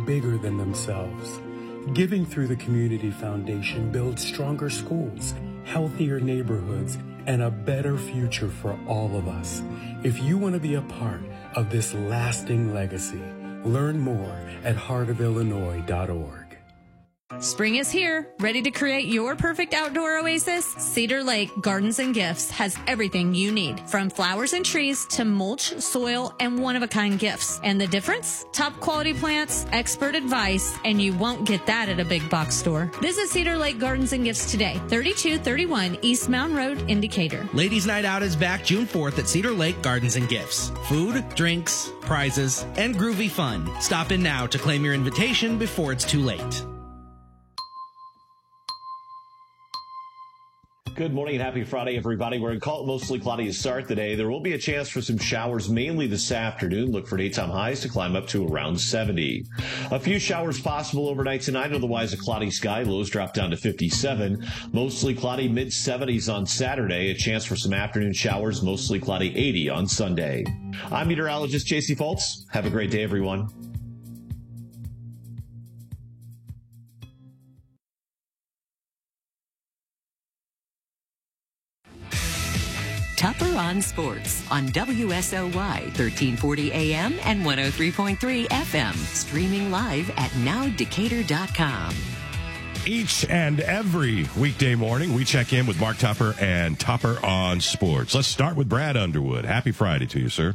bigger than themselves. Giving through the Community Foundation builds stronger schools, healthier neighborhoods, and a better future for all of us. If you want to be a part of this lasting legacy, learn more at heartofillinois.org. Spring is here. Ready to create your perfect outdoor oasis? Cedar Lake Gardens and Gifts has everything you need, from flowers and trees to mulch, soil, and one-of-a-kind gifts. And the difference? Top quality plants, expert advice, and you won't get that at a big box store. Visit Cedar Lake Gardens and Gifts today, 3231 East Mountain Road, in Decatur. Ladies Night Out is back June 4th at Cedar Lake Gardens and Gifts. Food, drinks, prizes, and groovy fun. Stop in now to claim your invitation before it's too late. Good morning and happy Friday, everybody. We're going to call it mostly cloudy to start the day. There will be a chance for some showers mainly this afternoon. Look for daytime highs to climb up to around 70. A few showers possible overnight tonight. Otherwise, a cloudy sky. Lows drop down to 57. Mostly cloudy, mid-70s on Saturday. A chance for some afternoon showers. Mostly cloudy, 80 on Sunday. I'm meteorologist J.C. Fultz. Have a great day, everyone. Tupper on Sports on WSOY 1340 AM and 103.3 FM. Streaming live at nowdecatur.com. Each and every weekday morning, we check in with Mark Tupper and Tupper on Sports. Let's start with Brad Underwood. Happy Friday to you, sir.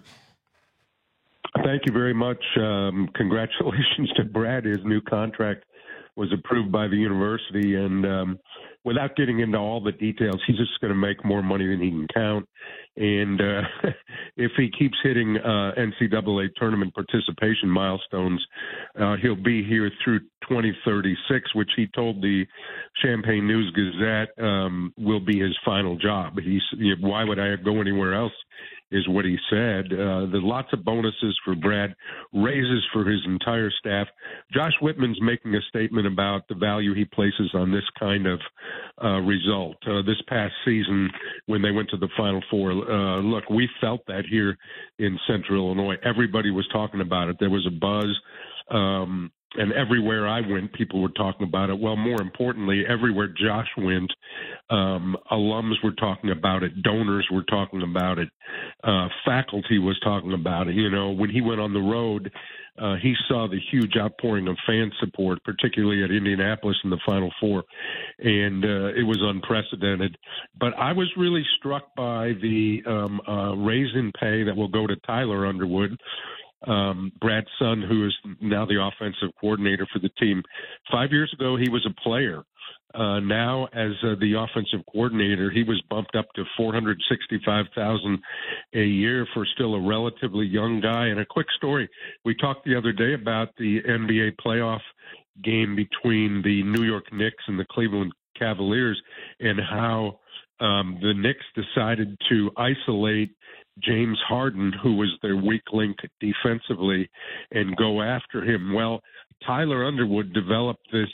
Thank you very much. Congratulations to Brad. His new contract was approved by the university, and without getting into all the details, he's just going to make more money than he can count. And if he keeps hitting NCAA tournament participation milestones, he'll be here through 2036, which he told the Champaign News-Gazette will be his final job. Why would I go anywhere else, is what he said. There's lots of bonuses for Brad, raises for his entire staff. Josh Whitman's making a statement about the value he places on this kind of result. This past season, when they went to the Final Four, look, we felt that here in Central Illinois. Everybody was talking about it. There was a buzz. And everywhere I went, people were talking about it. Well, more importantly, everywhere Josh went, alums were talking about it. Donors were talking about it. Faculty was talking about it. You know, when he went on the road, he saw the huge outpouring of fan support, particularly at Indianapolis in the Final Four, and it was unprecedented. But I was really struck by the raise in pay that will go to Tyler Underwood, Brad's son, who is now the offensive coordinator for the team. 5 years ago, he was a player. Now, as the offensive coordinator, he was bumped up to $465,000 a year for still a relatively young guy. And a quick story: we talked the other day about the NBA playoff game between the New York Knicks and the Cleveland Cavaliers, and how the Knicks decided to isolate James Harden, who was their weak link defensively, and go after him. Well, Tyler Underwood developed this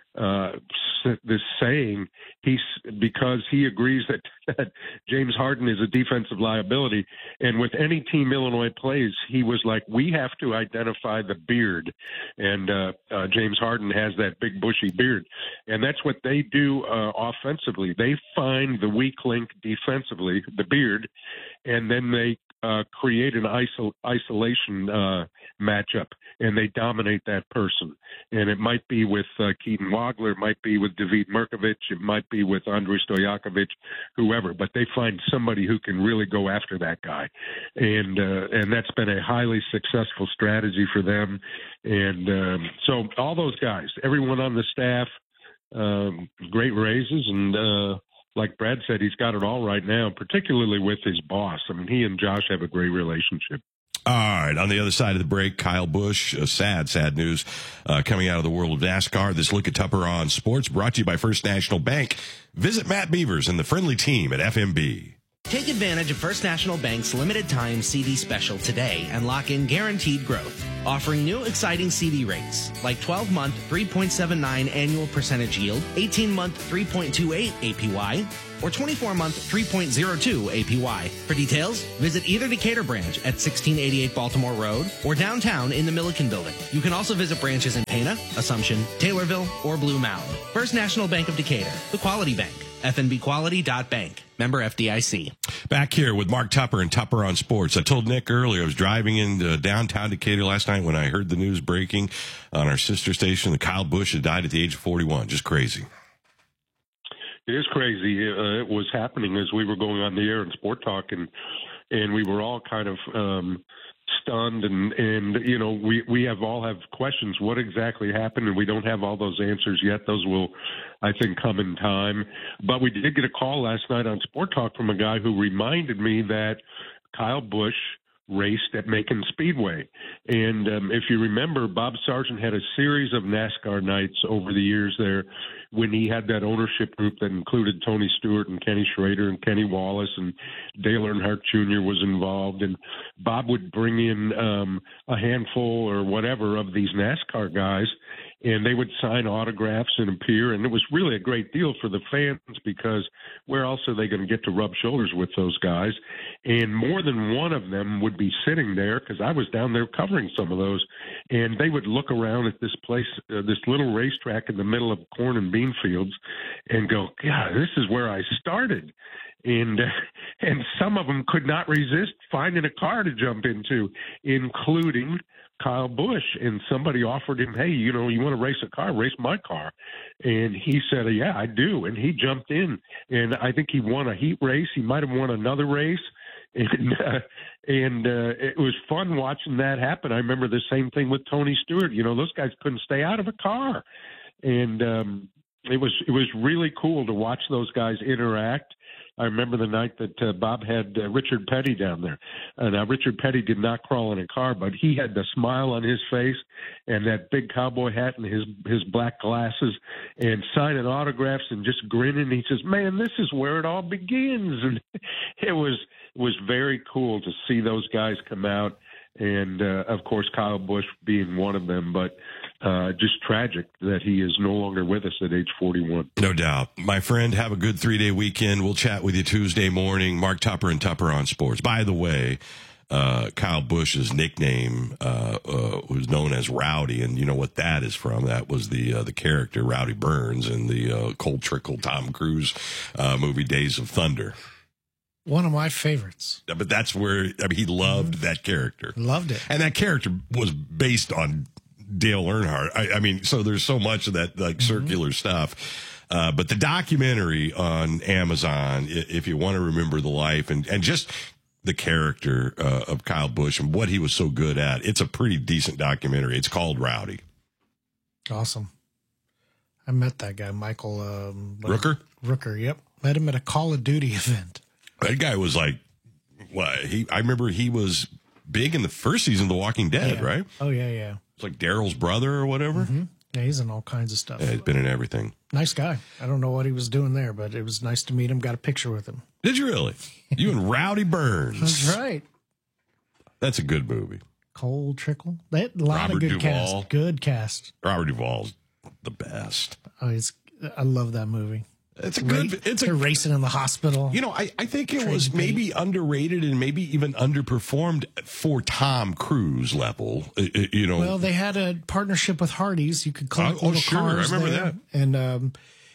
saying, because he agrees that James Harden is a defensive liability, and with any team Illinois plays, he was like, we have to identify the beard, and James Harden has that big bushy beard, and that's what they do offensively. They find the weak link defensively, the beard, and then they create an isolation matchup, and they dominate that person. And it might be with Keaton Wagler, it might be with David Mirkovic, it might be with Andrei Stojakovic, whoever, but they find somebody who can really go after that guy. And that's been a highly successful strategy for them. And so all those guys, everyone on the staff, great raises, and like Brad said, he's got it all right now, particularly with his boss. I mean, he and Josh have a great relationship. All right. On the other side of the break, Kyle Busch, sad news coming out of the world of NASCAR. This look at Tupper on Sports brought to you by First National Bank. Visit Matt Beavers and the friendly team at FMB. Take advantage of First National Bank's limited time CD special today and lock in guaranteed growth, offering new exciting CD rates like 12-month 3.79 annual percentage yield, 18-month 3.28 APY, or 24-month 3.02 APY. For details, visit either Decatur branch at 1688 Baltimore Road or downtown in the Milliken Building. You can also visit branches in Pana, Assumption, Taylorville, or Blue Mountain. First National Bank of Decatur, the quality bank. FNBquality.bank. Member FDIC. Back here with Mark Tupper and Tupper on Sports. I told Nick earlier I was driving into downtown Decatur last night when I heard the news breaking on our sister station that Kyle Busch had died at the age of 41. Just crazy. It is crazy. It was happening as we were going on the air in Sport Talk, and we were all kind of stunned, and you know, we all have questions. What exactly happened? And we don't have all those answers yet. Those will, I think, come in time. But we did get a call last night on Sport Talk from a guy who reminded me that Kyle Busch raced at Macon Speedway. And if you remember, Bob Sargent had a series of NASCAR nights over the years there when he had that ownership group that included Tony Stewart and Kenny Schrader and Kenny Wallace, and Dale Earnhardt Jr. was involved. And Bob would bring in a handful or whatever of these NASCAR guys, and they would sign autographs and appear. And it was really a great deal for the fans because where else are they going to get to rub shoulders with those guys? And more than one of them would be sitting there, because I was down there covering some of those, and they would look around at this place, this little racetrack in the middle of corn and bean fields, and go, God, this is where I started. And some of them could not resist finding a car to jump into, including Kyle Busch. And somebody offered him, hey, you know, you want to race a car, race my car. And he said, yeah, I do. And he jumped in, and I think he won a heat race. He might have won another race. And it was fun watching that happen. I remember the same thing with Tony Stewart. You know, those guys couldn't stay out of a car. And it was really cool to watch those guys interact. I remember the night that Bob had Richard Petty down there. Now, Richard Petty did not crawl in a car, but he had the smile on his face and that big cowboy hat and his black glasses and signing autographs and just grinning. He says, man, this is where it all begins. And it was very cool to see those guys come out. And, of course, Kyle Busch being one of them. But just tragic that he is no longer with us at age 41. No doubt. My friend, have a good 3-day weekend. We'll chat with you Tuesday morning. Mark Tupper and Tupper on Sports. By the way, Kyle Busch's nickname was known as Rowdy, and you know what that is from? That was the character Rowdy Burns in the Cold Trickle Tom Cruise movie Days of Thunder. One of my favorites. But that's where, I mean, he loved that character. Loved it. And that character was based on Dale Earnhardt. I mean, so there's so much of that like circular stuff. But the documentary on Amazon, if you want to remember the life and just the character of Kyle Busch and what he was so good at, it's a pretty decent documentary. It's called Rowdy. Awesome. I met that guy, Michael Rooker? Rooker, yep. Met him at a Call of Duty event. That guy was like, what? I remember he was big in the first season of The Walking Dead, right? Oh, yeah. It's like Daryl's brother or whatever. Mm-hmm. Yeah, he's in all kinds of stuff. Yeah, he's been in everything. Nice guy. I don't know what he was doing there, but it was nice to meet him. Got a picture with him. Did you really? You and Rowdy Burns. That's right. That's a good movie. Cold Trickle. A lot Robert of good Duvall. cast. Good cast. Robert Duvall's the best. Oh, I love that movie. It's a good. They're racing in the hospital. You know, I think it was maybe underrated and maybe even underperformed for Tom Cruise level. You know, well, they had a partnership with Hardee's. You could collect little cars. I remember there. that.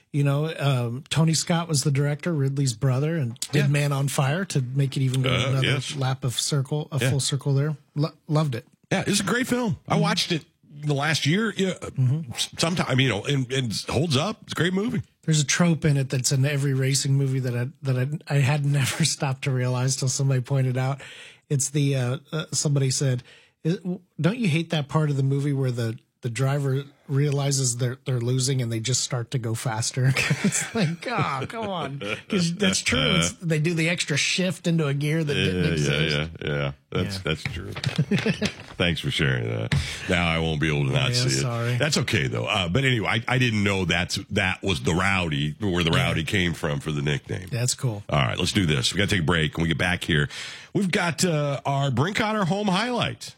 And Tony Scott was the director, Ridley's brother, and did Man on Fire to make it even go another lap of circle, full circle there. Loved it. Yeah, it's a great film. I watched it the last year. Yeah, sometime, you know, and holds up. It's a great movie. There's a trope in it that's in every racing movie that I had never stopped to realize till somebody pointed out. It's the somebody said, "Don't you hate that part of the movie where the the driver realizes they're losing and they just start to go faster. It's like, oh, come on. Because that's true. They do the extra shift into a gear that didn't exist. Yeah. That's true. Thanks for sharing that. Now I won't be able to not see it. Sorry. That's okay, though. But anyway, I didn't know that was the Rowdy, where the Rowdy came from for the nickname. That's cool. All right, let's do this. We got to take a break. When we get back here, we've got our Brink Honor home highlight.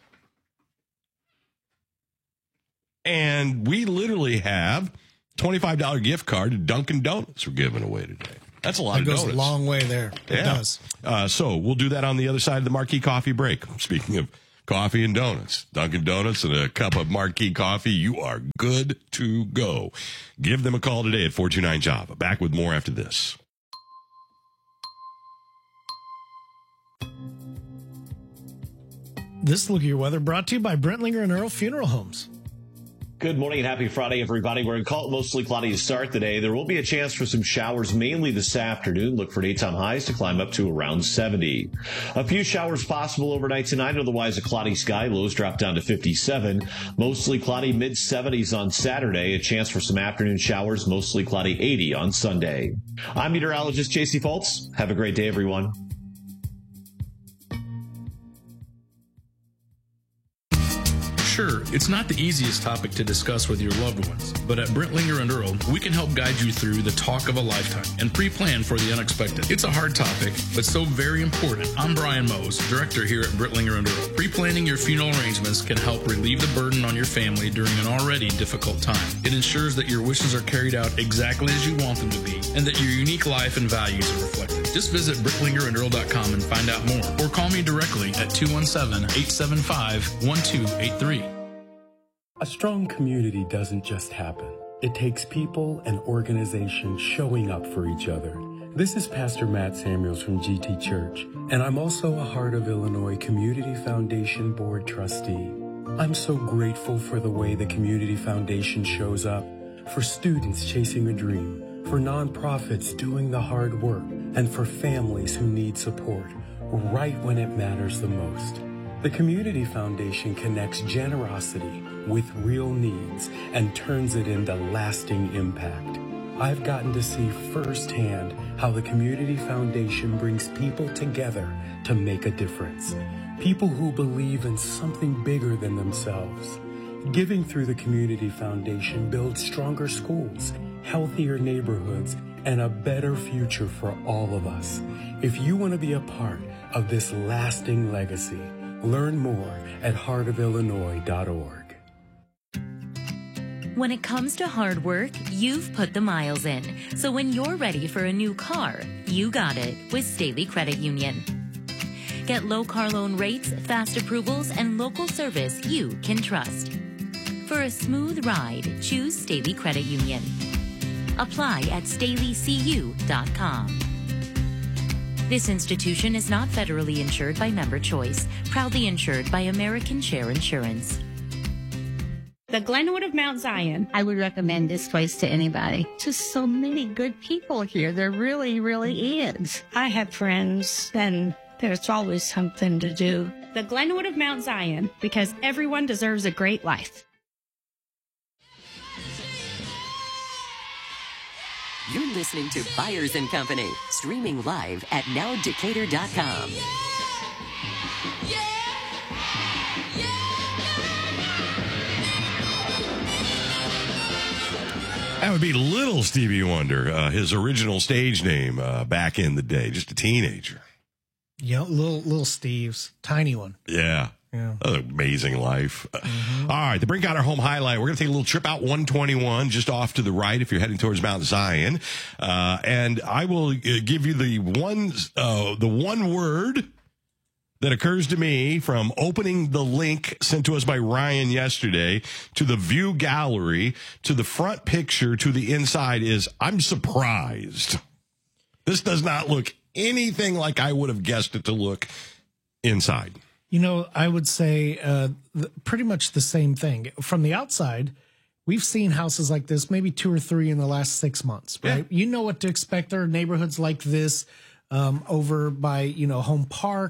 And we literally have $25 gift card to Dunkin' Donuts we're giving away today. That's a lot of donuts. That goes a long way there. It does. So we'll do that on the other side of the Marquee Coffee break. Speaking of coffee and donuts, Dunkin' Donuts and a cup of Marquee Coffee, you are good to go. Give them a call today at 429-JAVA. Back with more after this. This Look at Your Weather brought to you by Brentlinger and Earl Funeral Homes. Good morning and happy Friday, everybody. We're in mostly cloudy to start today. There will be a chance for some showers mainly this afternoon. Look for daytime highs to climb up to around 70. A few showers possible overnight tonight. Otherwise, a cloudy sky. Lows drop down to 57. Mostly cloudy, mid-70s on Saturday. A chance for some afternoon showers. Mostly cloudy, 80 on Sunday. I'm meteorologist J.C. Foltz. Have a great day, everyone. Sure, it's not the easiest topic to discuss with your loved ones, but at Brentlinger and Earl, we can help guide you through the talk of a lifetime and pre-plan for the unexpected. It's a hard topic, but so very important. I'm Brian Mose, director here at Brentlinger and Earl. Pre-planning your funeral arrangements can help relieve the burden on your family during an already difficult time. It ensures that your wishes are carried out exactly as you want them to be, and that your unique life and values are reflected. Just visit BrentlingerandEarl.com and find out more, or call me directly at 217-875-1283. A strong community doesn't just happen. It takes people and organizations showing up for each other. This is Pastor Matt Samuels from GT Church, and I'm also a Heart of Illinois Community Foundation Board trustee. I'm so grateful for the way the Community Foundation shows up, for students chasing a dream, for nonprofits doing the hard work, and for families who need support right when it matters the most. The Community Foundation connects generosity with real needs and turns it into lasting impact. I've gotten to see firsthand how the Community Foundation brings people together to make a difference. People who believe in something bigger than themselves. Giving through the Community Foundation builds stronger schools, healthier neighborhoods, and a better future for all of us. If you want to be a part of this lasting legacy, learn more at heartofillinois.org. When it comes to hard work, you've put the miles in. So when you're ready for a new car, you got it with Staley Credit Union. Get low car loan rates, fast approvals, and local service you can trust. For a smooth ride, choose Staley Credit Union. Apply at StaleyCU.com. This institution is not federally insured by Member Choice, proudly insured by American Share Insurance. The Glenwood of Mount Zion. I would recommend this place to anybody. Just so many good people here. There really, really is. I have friends, and there's always something to do. The Glenwood of Mount Zion, because everyone deserves a great life. You're listening to Byers & Company, streaming live at nowdecatur.com. That would be Little Stevie Wonder, his original stage name back in the day, just a teenager. Yeah, little Steve's, tiny one. Yeah. Yeah. Amazing life. Mm-hmm. All right, the Brink Honor home highlight. We're going to take a little trip out 121, just off to the right if you're heading towards Mount Zion. And I will give you the one word that occurs to me from opening the link sent to us by Ryan yesterday to the view gallery, to the front picture, to the inside is, I'm surprised. This does not look anything like I would have guessed it to look inside. You know, I would say pretty much the same thing. From the outside, we've seen houses like this, maybe 2 or 3 in the last 6 months, right? Yeah. You know what to expect. There are neighborhoods like this over by, Home Park,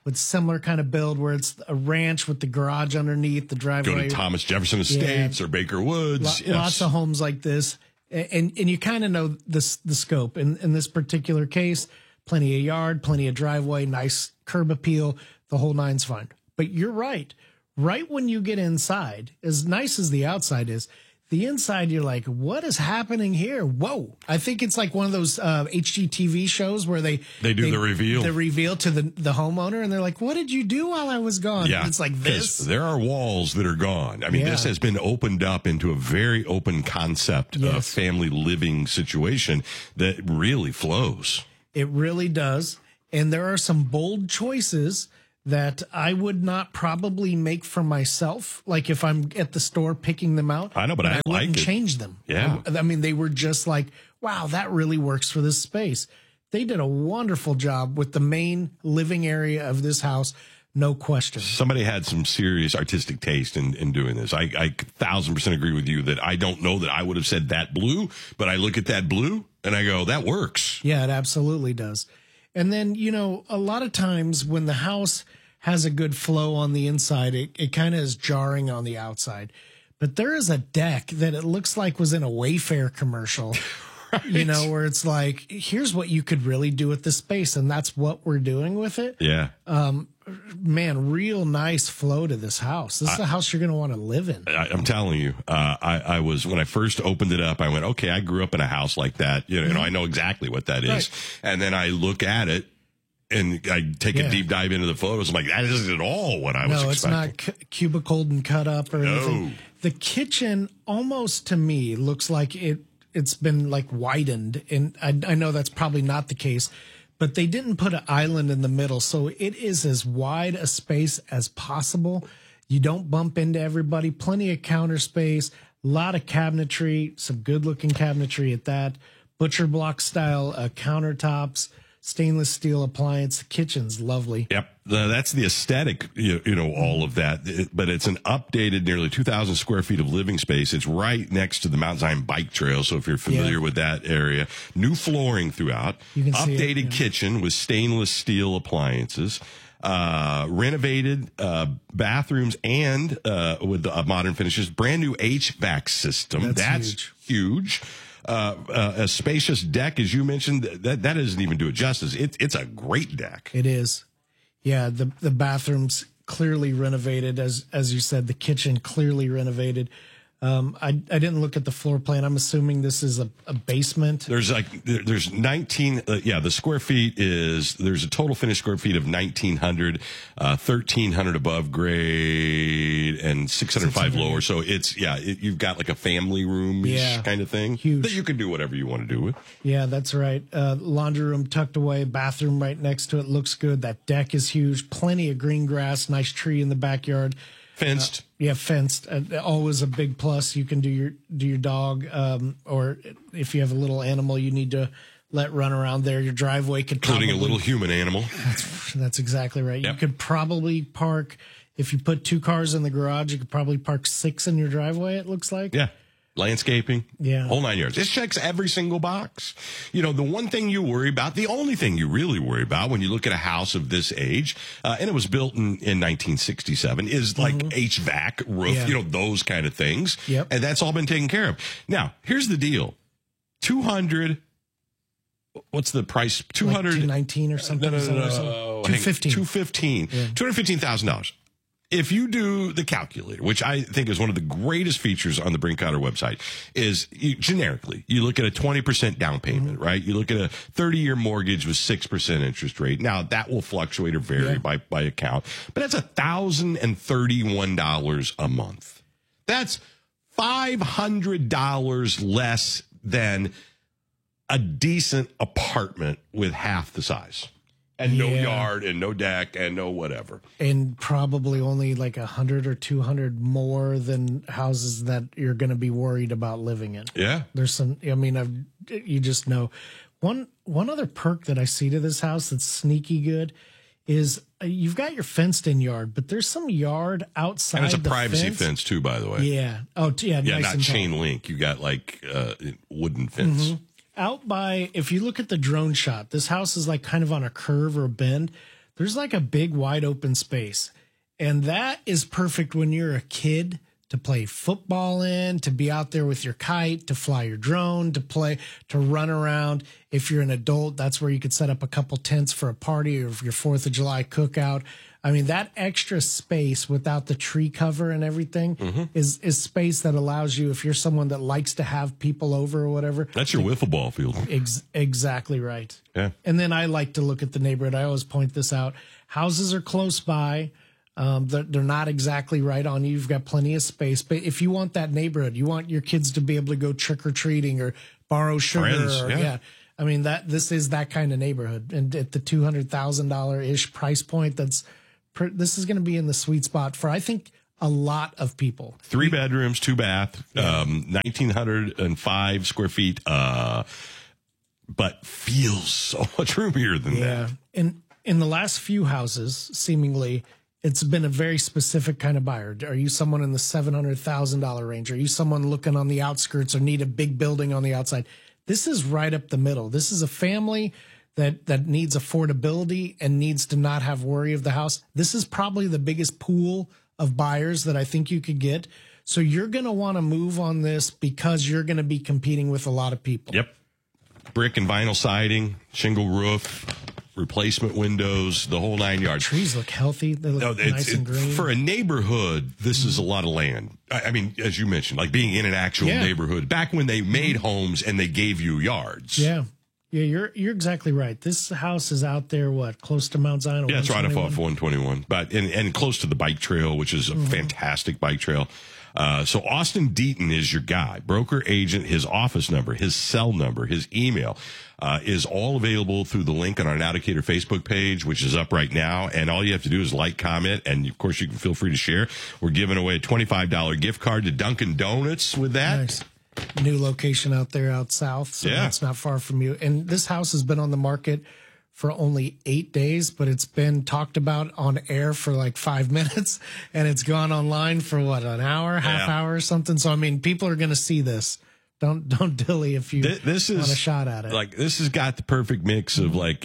with similar kind of build where it's a ranch with the garage underneath the driveway. Go to Thomas Jefferson Estates or Baker Woods. Yes. Lots of homes like this. And you kind of know the scope. In this particular case, plenty of yard, plenty of driveway, nice curb appeal. The whole nine's fine. But you're right. Right when you get inside, as nice as the outside is, the inside, you're like, what is happening here? Whoa. I think it's like one of those HGTV shows where they do the reveal. The reveal to the homeowner, and they're like, what did you do while I was gone? Yeah. And it's like this. There are walls that are gone. I mean, this has been opened up into a very open concept of family living situation that really flows. It really does. And there are some bold choices that I would not probably make for myself. Like if I'm at the store picking them out. I know, but I wouldn't like it. change them. Yeah. I mean, they were just like, wow, that really works for this space. They did a wonderful job with the main living area of this house. No question. Somebody had some serious artistic taste in doing this. I 1,000% agree with you that I don't know that I would have said that blue, but I look at that blue and I go, that works. Yeah, it absolutely does. And then, a lot of times when the house has a good flow on the inside, it kind of is jarring on the outside. But there is a deck that it looks like was in a Wayfair commercial, right. Where it's like, here's what you could really do with this space. And that's what we're doing with it. Yeah. Man, real nice flow to this house. This is a house you're going to want to live in. I'm telling you, I was, when I first opened it up, I went, okay, I grew up in a house like that. I know exactly what that is. Right. And then I look at it and I take a deep dive into the photos. I'm like, that isn't at all what I was expecting. No, it's not cubicled and cut up or anything. The kitchen almost to me looks like it's been like widened. And I know that's probably not the case. But they didn't put an island in the middle, so it is as wide a space as possible. You don't bump into everybody. Plenty of counter space, a lot of cabinetry, some good-looking cabinetry at that. Butcher block style countertops, stainless steel appliance. The kitchen's lovely. Yep, that's the aesthetic, all of that. But it's an updated, nearly 2,000 square feet of living space. It's right next to the Mount Zion Bike Trail, so if you're familiar with that area. New flooring throughout. You can updated kitchen with stainless steel appliances. Renovated bathrooms and with modern finishes. Brand new HVAC system. That's huge. A spacious deck, as you mentioned, that doesn't even do it justice. It's a great deck. It is. Yeah, the bathroom's clearly renovated, as you said. The kitchen clearly renovated. I didn't look at the floor plan. I'm assuming this is a basement. There's 19. The square feet there's a total finished square feet of 1,900, 1,300 above grade, and 605 lower. So you've got like a family room-ish kind of thing. Huge. That you can do whatever you want to do with. Yeah, that's right. Laundry room tucked away, bathroom right next to it. Looks good. That deck is huge. Plenty of green grass, nice tree in the backyard. Fenced. Fenced. Always a big plus. You can do your dog, or if you have a little animal you need to let run around there. Your driveway could including a little human animal. That's exactly right. Yep. You could probably park, if you put 2 cars in the garage, you could probably park 6 in your driveway, it looks like. Yeah. Landscaping, whole 9 yards. It checks every single box. The one thing you worry about, the only thing you really worry about when you look at a house of this age, and it was built in 1967, is like HVAC, roof, those kind of things. Yep. And that's all been taken care of. Now, here's the deal. 200, what's the price? 200. Like 219 or something. No. 215. $215,000. If you do the calculator, which I think is one of the greatest features on the Brinkotter website, is generically, you look at a 20% down payment, right? You look at a 30-year mortgage with 6% interest rate. Now, that will fluctuate or vary by account, but that's $1,031 a month. That's $500 less than a decent apartment with half the size. And no yard and no deck and no whatever. And probably only like 100 or 200 more than houses that you're going to be worried about living in. Yeah. There's some, you just know. One other perk that I see to this house that's sneaky good is you've got your fenced in yard, but there's some yard outside. And it's a privacy fence too, by the way. Yeah. Oh, yeah. Yeah, nice not and chain link. You got like wooden fence. Mm-hmm. Out by, if you look at the drone shot, this house is like kind of on a curve or a bend. there's like a big wide open space. And that is perfect when you're a kid to play football in, to be out there with your kite, to fly your drone, to run around. If you're an adult, that's where you could set up a couple tents for a party or your 4th of July cookout. I mean, that extra space without the tree cover and everything is space that allows you, if you're someone that likes to have people over or whatever. That's your wiffle ball field. Exactly right. Yeah. And then I like to look at the neighborhood. I always point this out. Houses are close by. They're not exactly right on you. You've got plenty of space. But if you want that neighborhood, you want your kids to be able to go trick-or-treating or borrow sugar. Friends, I mean, this is that kind of neighborhood. And at the $200,000-ish price point, this is going to be in the sweet spot for, I think, a lot of people. 3 bedrooms, 2 bath, 1,905 square feet, but feels so much roomier than that. And in the last few houses, seemingly, it's been a very specific kind of buyer. Are you someone in the $700,000 range? Are you someone looking on the outskirts or need a big building on the outside? This is right up the middle. This is a family that needs affordability and needs to not have worry of the house. This is probably the biggest pool of buyers that I think you could get. So you're going to want to move on this because you're going to be competing with a lot of people. Yep. Brick and vinyl siding, shingle roof, replacement windows, the whole 9 yards. Trees look healthy. They look nice and green. For a neighborhood, this is a lot of land. I mean, as you mentioned, like being in an actual neighborhood, back when they made homes and they gave you yards. Yeah. Yeah, you're exactly right. This house is out there, close to Mount Zion? Yeah, it's right off 121, but and close to the bike trail, which is a fantastic bike trail. So Austin Deaton is your guy, broker agent. His office number, his cell number, his email is all available through the link on our Now Decatur Facebook page, which is up right now. And all you have to do is like, comment, and of course you can feel free to share. We're giving away a $25 gift card to Dunkin' Donuts with that. Nice. New location out there out south, so that's not far from you. And this house has been on the market for only 8 days, but it's been talked about on air for like 5 minutes, and it's gone online for an hour, half hour or something. So I mean, people are going to see this. Don't dilly if you want a shot at it. Like, this has got the perfect mix of like,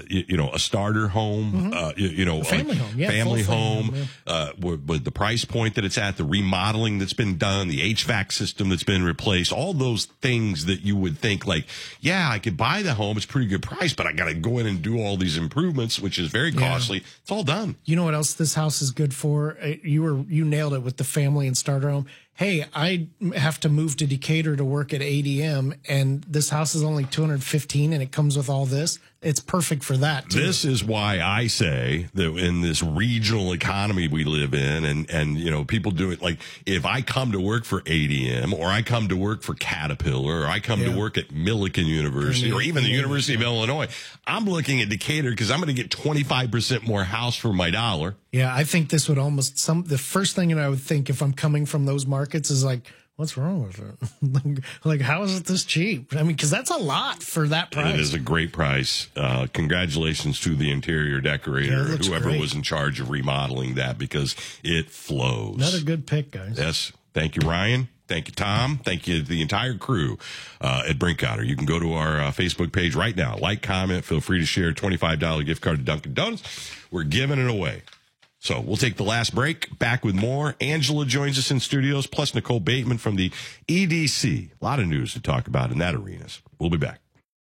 a starter home, a family home, family home, with the price point that it's at, the remodeling that's been done, the HVAC system that's been replaced, all those things that you would think like, I could buy the home, it's a pretty good price, but I got to go in and do all these improvements, which is very costly. It's all done. You know what else this house is good for? You nailed it with the family and starter home. Hey, I have to move to Decatur to work at ADM, and this house is only $215,000, and it comes with all this. It's perfect for that, too. This is why I say that in this regional economy we live in, and people do it, like, if I come to work for ADM, or I come to work for Caterpillar, or I come to work at Millikan University, or even the University of Illinois, I'm looking at Decatur because I'm going to get 25% more house for my dollar. Yeah, I think this would the first thing that I would think if I'm coming from those markets is like, what's wrong with it? Like, how is it this cheap? I mean, because that's a lot for that price. It is a great price. Congratulations to the interior decorator, whoever was in charge of remodeling that, because it flows. Another good pick, guys. Yes. Thank you, Ryan. Thank you, Tom. Thank you to the entire crew at Brinkotter. You can go to our Facebook page right now. Like, comment, feel free to share. $25 gift card to Dunkin' Donuts. We're giving it away. So we'll take the last break. Back with more. Angela joins us in studios, plus Nicole Bateman from the EDC. A lot of news to talk about in that arena. We'll be back.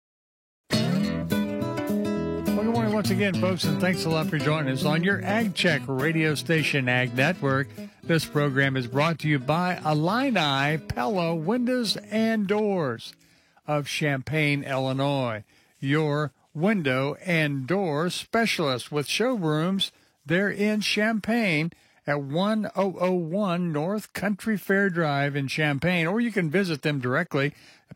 Well, good morning once again, folks, and thanks a lot for joining us on your Ag Check radio station, Ag Network. This program is brought to you by Illini Pella Windows and Doors of Champaign, Illinois, your window and door specialist with showrooms. They're in Champaign at 1001 North Country Fair Drive in Champaign, or you can visit them directly at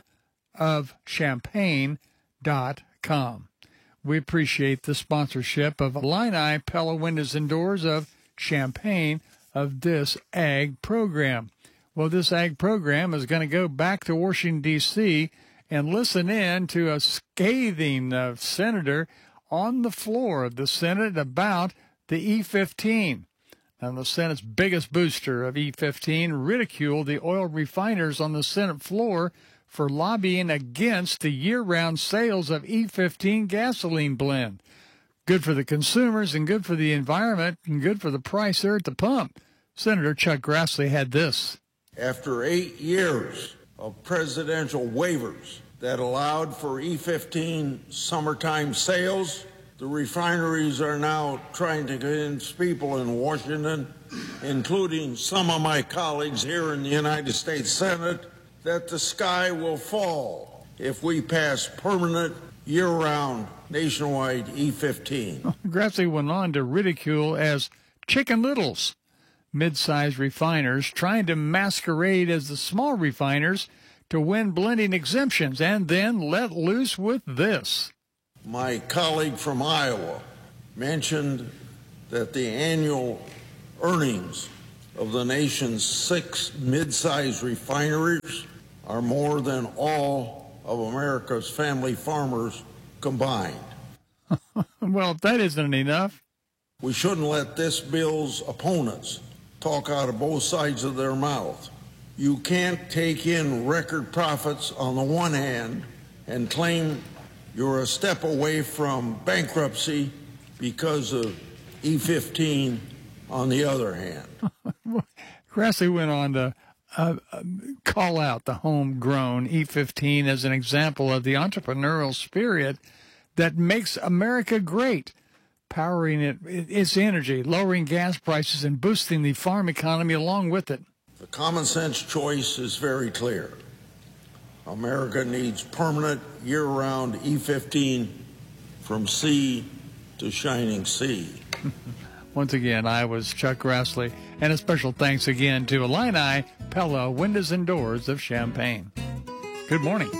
pellaofchampaign.com. We appreciate the sponsorship of Illini Pella Windows and Doors of Champaign of this Ag program. Well, this Ag program is going to go back to Washington, D.C., and listen in to a scathing senator on the floor of the Senate about the E-15. And the Senate's biggest booster of E-15 ridiculed the oil refiners on the Senate floor for lobbying against the year-round sales of E-15 gasoline blend. Good for the consumers and good for the environment and good for the price there at the pump. Senator Chuck Grassley had this. After 8 years of presidential waivers that allowed for E15 summertime sales, the refineries are now trying to convince people in Washington, including some of my colleagues here in the United States Senate, that the sky will fall if we pass permanent year-round nationwide E15. Grassley went on to ridicule as Chicken Littles mid-sized refiners trying to masquerade as the small refiners to win blending exemptions and then let loose with this. My colleague from Iowa mentioned that the annual earnings of the nation's 6 mid-sized refineries are more than all of America's family farmers combined. Well, if that isn't enough. We shouldn't let this bill's opponents talk out of both sides of their mouth. You can't take in record profits on the one hand and claim you're a step away from bankruptcy because of E15 on the other hand. Grassley went on to call out the homegrown E15 as an example of the entrepreneurial spirit that makes America great, powering its energy, lowering gas prices, and boosting the farm economy along with it. The common sense choice is very clear. America needs permanent year-round E15 from sea to shining sea. Once again, I was Chuck Grassley, and a special thanks again to Illini Pella Windows and Doors of Champaign. Good morning.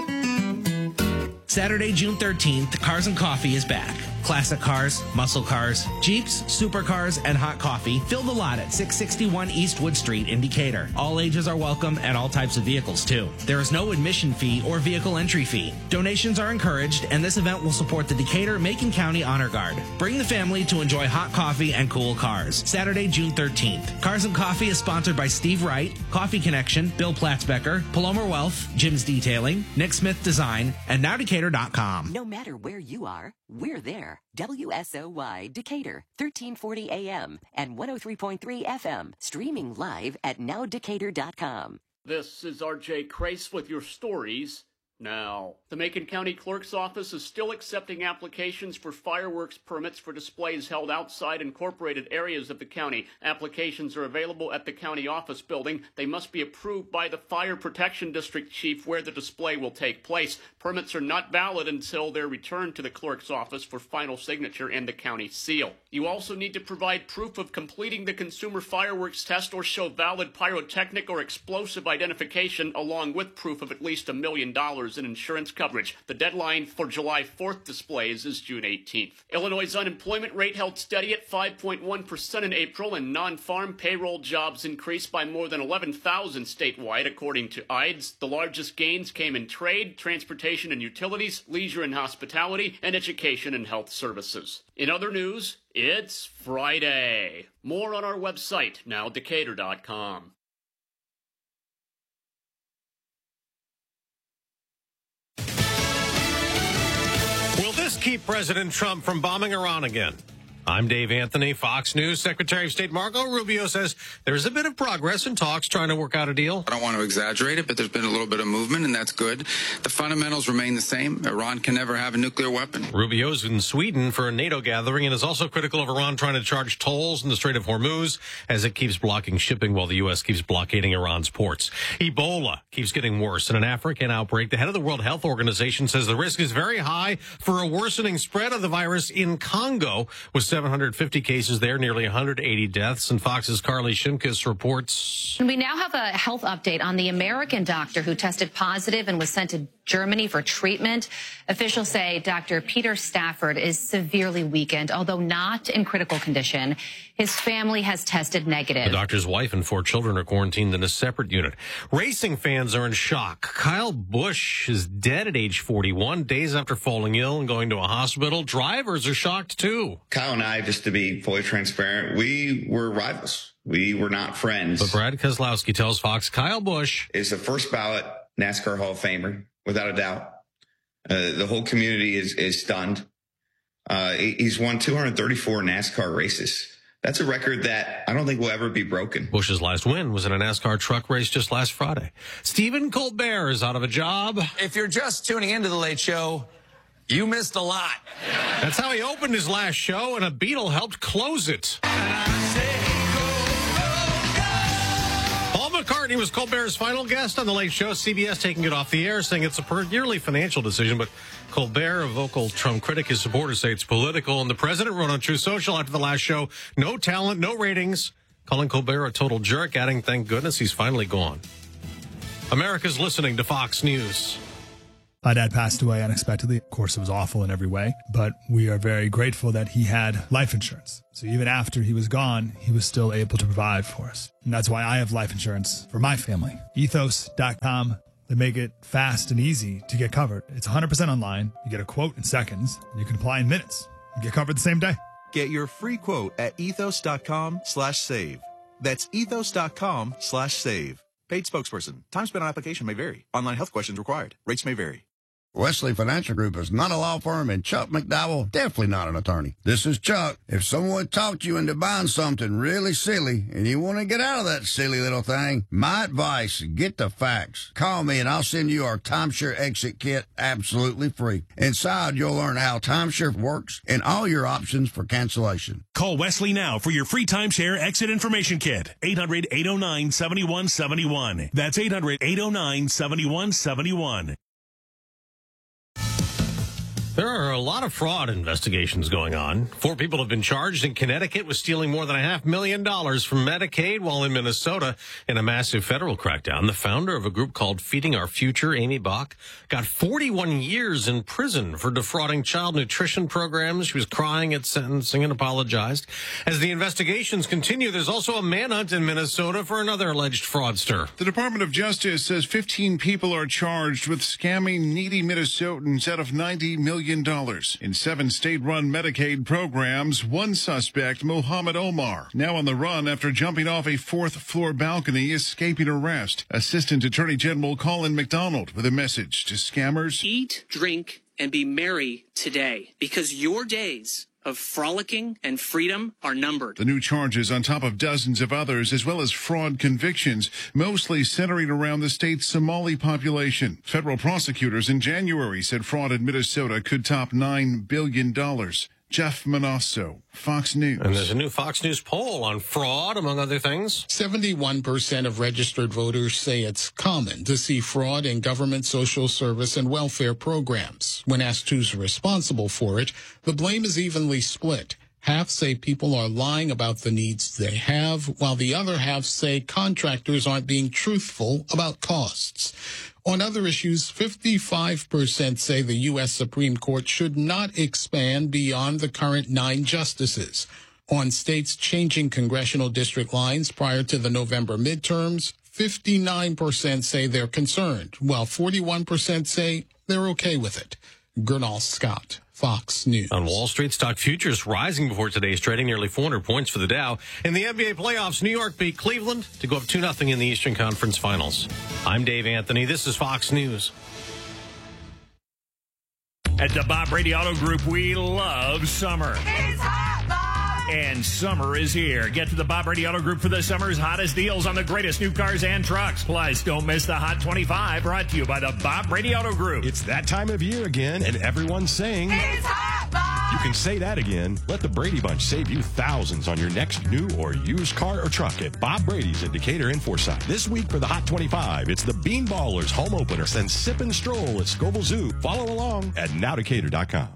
Saturday, June 13th, Cars and Coffee is back. Classic cars, muscle cars, Jeeps, supercars, and hot coffee fill the lot at 661 East Wood Street in Decatur. All ages are welcome and all types of vehicles, too. There is no admission fee or vehicle entry fee. Donations are encouraged, and this event will support the Decatur Macon County Honor Guard. Bring the family to enjoy hot coffee and cool cars. Saturday, June 13th. Cars and Coffee is sponsored by Steve Wright, Coffee Connection, Bill Platzbecker, Paloma Wealth, Jim's Detailing, Nick Smith Design, and NowDecatur.com. No matter where you are, we're there. WSOY Decatur, 1340 AM and 103.3 FM. Streaming live at NowDecatur.com. This is RJ Crace with your stories now. The Macon County Clerk's Office is still accepting applications for fireworks permits for displays held outside incorporated areas of the county. Applications are available at the county office building. They must be approved by the Fire Protection District Chief where the display will take place. Permits are not valid until they're returned to the clerk's office for final signature and the county seal. You also need to provide proof of completing the consumer fireworks test or show valid pyrotechnic or explosive identification along with proof of at least $1 million in insurance coverage. The deadline for July 4th displays is June 18th. Illinois' unemployment rate held steady at 5.1% in April, and non-farm payroll jobs increased by more than 11,000 statewide, according to IDES. The largest gains came in trade, transportation and utilities, leisure and hospitality, and education and health services. In other news, it's Friday. More on our website, NowDecatur.com. Will this keep President Trump from bombing Iran again? I'm Dave Anthony, Fox News. Secretary of State Marco Rubio says there's a bit of progress in talks trying to work out a deal. I don't want to exaggerate it, but there's been a little bit of movement, and that's good. The fundamentals remain the same. Iran can never have a nuclear weapon. Rubio's in Sweden for a NATO gathering and is also critical of Iran trying to charge tolls in the Strait of Hormuz as it keeps blocking shipping while the U.S. keeps blockading Iran's ports. Ebola keeps getting worse. In an African outbreak, the head of the World Health Organization says the risk is very high for a worsening spread of the virus in Congo, with 750 cases there, nearly 180 deaths. And Fox's Carly Shimkus reports. And we now have a health update on the American doctor who tested positive and was sent to Germany for treatment. Officials say Dr. Peter Stafford is severely weakened, although not in critical condition. His family has tested negative. The doctor's wife and 4 children are quarantined in a separate unit. Racing fans are in shock. Kyle Busch is dead at age 41, days after falling ill and going to a hospital. Drivers are shocked, too. Kyle and I, just to be fully transparent, we were rivals. We were not friends. But Brad Keselowski tells Fox Kyle Busch is the first ballot NASCAR Hall of Famer, without a doubt. The whole community is stunned. He's won 234 NASCAR races. That's a record that I don't think will ever be broken. Bush's last win was in a NASCAR truck race just last Friday. Stephen Colbert is out of a job. If you're just tuning into The Late Show, you missed a lot. That's how he opened his last show, and a Beatle helped close it. Paul McCartney was Colbert's final guest on The Late Show. CBS taking it off the air, saying it's a purely financial decision, but Colbert, a vocal Trump critic, his supporters say it's political, and the president wrote on Truth Social after the last show, no talent, no ratings, calling Colbert a total jerk, adding, thank goodness he's finally gone. America's listening to Fox News. My dad passed away unexpectedly. Of course, it was awful in every way, but we are very grateful that he had life insurance. So even after he was gone, he was still able to provide for us. And that's why I have life insurance for my family. Ethos.com. They make it fast and easy to get covered. It's 100% online. You get a quote in seconds. And you can apply in minutes. You get covered the same day. Get your free quote at ethos.com/save. That's ethos.com/save. Paid spokesperson. Time spent on application may vary. Online health questions required. Rates may vary. Wesley Financial Group is not a law firm, and Chuck McDowell definitely not an attorney. This is Chuck. If someone talked you into buying something really silly and you want to get out of that silly little thing, my advice, get the facts. Call me and I'll send you our timeshare exit kit absolutely free. Inside, you'll learn how timeshare works and all your options for cancellation. Call Wesley now for your free timeshare exit information kit. 800-809-7171. That's 800-809-7171. There are a lot of fraud investigations going on. 4 people have been charged in Connecticut with stealing more than $500,000 from Medicaid, while in Minnesota, in a massive federal crackdown, the founder of a group called Feeding Our Future, Amy Bach, got 41 years in prison for defrauding child nutrition programs. She was crying at sentencing and apologized. As the investigations continue, there's also a manhunt in Minnesota for another alleged fraudster. The Department of Justice says 15 people are charged with scamming needy Minnesotans out of $90 million. In 7 state-run Medicaid programs, one suspect, Mohammed Omar, now on the run after jumping off a 4th-floor balcony, escaping arrest. Assistant Attorney General Colin McDonald with a message to scammers. Eat, drink, and be merry today, because your days of frolicking and freedom are numbered. The new charges on top of dozens of others, as well as fraud convictions, mostly centering around the state's Somali population. Federal prosecutors in January said fraud in Minnesota could top $9 billion. Jeff Manasso, Fox News. And there's a new Fox News poll on fraud, among other things. 71% of registered voters say it's common to see fraud in government social service and welfare programs. When asked who's responsible for it, the blame is evenly split. Half say people are lying about the needs they have, while the other half say contractors aren't being truthful about costs. On other issues, 55% say the U.S. Supreme Court should not expand beyond the current 9 justices. On states changing congressional district lines prior to the November midterms, 59% say they're concerned, while 41% say they're okay with it. Gernal Scott, Fox News. On Wall Street, stock futures rising before today's trading, nearly 400 points for the Dow. In the NBA playoffs, New York beat Cleveland to go up 2-0 in the Eastern Conference Finals. I'm Dave Anthony. This is Fox News. At the Bob Brady Auto Group, we love summer. It's hot, Bob! And summer is here. Get to the Bob Brady Auto Group for the summer's hottest deals on the greatest new cars and trucks. Plus, don't miss the Hot 25, brought to you by the Bob Brady Auto Group. It's that time of year again, and everyone's saying, it's hot, Bob! You can say that again. Let the Brady Bunch save you thousands on your next new or used car or truck at Bob Brady's in Decatur and Forsyth. This week for the Hot 25, it's the Bean Ballers home opener and Sip and Stroll at Scoville Zoo. Follow along at nowdecatur.com.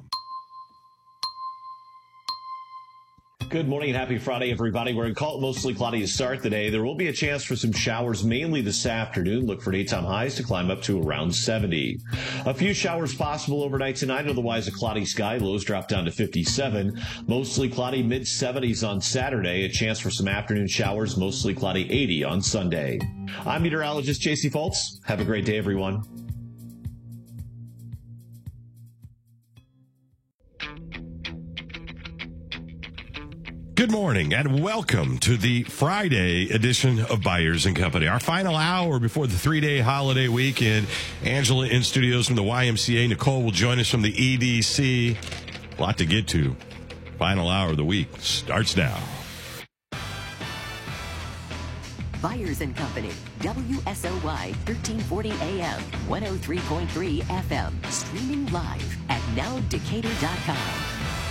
Good morning and happy Friday, everybody. We're in mostly cloudy to start the day. There will be a chance for some showers mainly this afternoon. Look for daytime highs to climb up to around 70. A few showers possible overnight tonight. Otherwise, a cloudy sky. Lows drop down to 57. Mostly cloudy, mid-70s on Saturday. A chance for some afternoon showers. Mostly cloudy, 80 on Sunday. I'm meteorologist J.C. Foltz. Have a great day, everyone. Good morning and welcome to the Friday edition of Byers and Company. Our final hour before the 3-day holiday weekend. Angela in studios from the YMCA. Nicole will join us from the EDC. A lot to get to. Final hour of the week starts now. Byers and Company, WSOY 1340 AM, 103.3 FM, streaming live at nowdecatur.com.